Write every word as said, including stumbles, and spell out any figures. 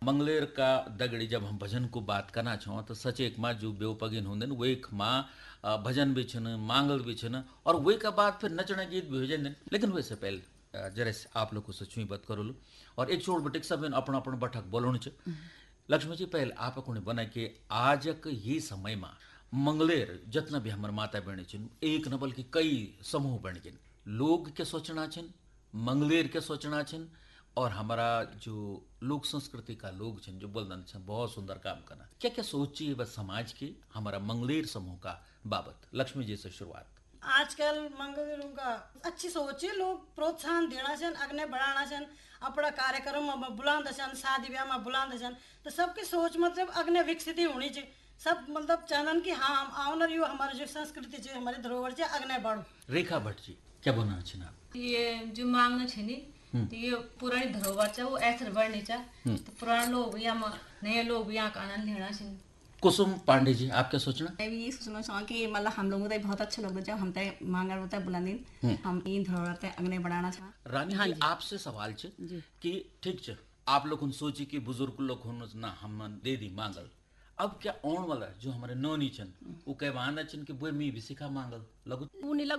मंगलेर का दगड़ी जब हम भजन को बात करना छो तो सच एक माँ जो बेवपगिन होंगे वो एक माँ अ, भजन भी छन मांगल भी छन और वही का बाद फिर नचना गीत भी हो जाते लेकिन वैसे पहले अ, जरा से आप लोग को सच में बात करो लो और एक छोड़ बटिक सब अपना अपन बठक बोलोण छ लक्ष्मी जी पहले आप को बना के आजक ये समय में मंगलेर जितना भी हमारे माता बहने छिन एक न बल्कि कई समूह बन गए लोग क्या सोचना छिन मंगलेर क्या सोचना छिन और हमारा जो लोक संस्कृति का लोग छन जो बोलदन छन बहुत सुंदर काम करना क्या क्या सोचिए बस समाज के हमारा मंगलेर समूह का बाबत लक्ष्मी जी से शुरुआत आजकल मंगलों का अच्छी सोच है लोग प्रोत्साहन देना छन अग्ने बढ़ाना छन अपना कार्यक्रम में बुलांद छन शादी ब्याह में बुलांद छन तो सबकी सोच मतलब अग्ने विकसित ही होनी चाहिए सब मतलब चाहन कि हाँ हम आओ यो हमारी जो संस्कृति है हमारी धरोहर है अग्ने बढ़ो। रेखा भट्ट जी क्या बोलना छिन आप ये जो मांगना छे नी तो ये पुरानी धरोहर चा वो ऐसे बढ़नी चा तो पुराने लोग भी यहाँ नए लोग भी यहाँ का आनंद लेना चाहिए। कुसुम पांडे जी आप क्या सोचना मैं भी ये सोचना चाहूँ कि मतलब हम लोगों को बहुत अच्छा लगता जब हम तय मांगर होता है बुलंदी हम इन धरोहर तय अगने बढ़ाना चाह रानी जी आपसे सवाल छ कि ठीक छ आप लोग सोची कि बुजुर्ग लोग होन ना हम दे दी मांगल अब क्या आने वाला जो हमारे नौनी छन वो कह बहाना छन कि वो मी भी सिखा मांगल लगू